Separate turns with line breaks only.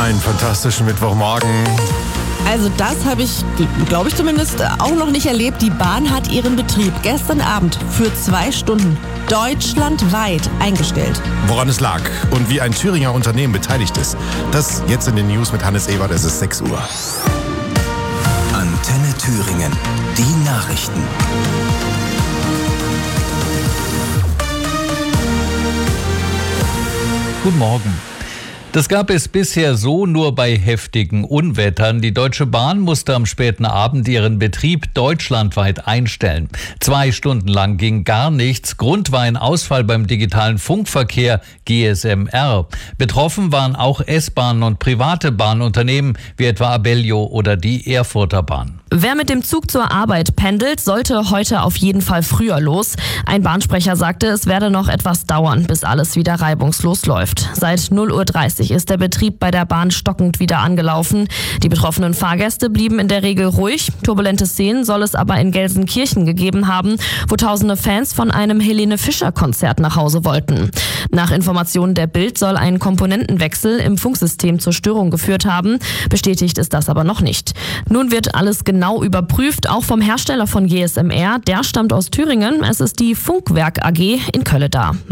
Einen fantastischen Mittwochmorgen.
Also das habe ich, glaube ich zumindest, auch noch nicht erlebt. Die Bahn hat ihren Betrieb gestern Abend für 2 Stunden deutschlandweit eingestellt.
Woran es lag und wie ein Thüringer Unternehmen beteiligt ist, das jetzt in den News mit Hannes Ebert. Es ist 6 Uhr.
Antenne Thüringen, die Nachrichten.
Guten Morgen. Das gab es bisher so nur bei heftigen Unwettern. Die Deutsche Bahn musste am späten Abend ihren Betrieb deutschlandweit einstellen. 2 Stunden lang ging gar nichts. Grund war ein Ausfall beim digitalen Funkverkehr GSMR. Betroffen waren auch S-Bahnen und private Bahnunternehmen wie etwa Abellio oder die Erfurter Bahn.
Wer mit dem Zug zur Arbeit pendelt, sollte heute auf jeden Fall früher los. Ein Bahnsprecher sagte, es werde noch etwas dauern, bis alles wieder reibungslos läuft. Seit 0:30 Uhr ist der Betrieb bei der Bahn stockend wieder angelaufen. Die betroffenen Fahrgäste blieben in der Regel ruhig. Turbulente Szenen soll es aber in Gelsenkirchen gegeben haben, wo tausende Fans von einem Helene-Fischer-Konzert nach Hause wollten. Nach Informationen der Bild soll ein Komponentenwechsel im Funksystem zur Störung geführt haben. Bestätigt ist das aber noch nicht. Nun wird alles genau überprüft, auch vom Hersteller von GSMR. Der stammt aus Thüringen. Es ist die Funkwerk AG in Kölleda.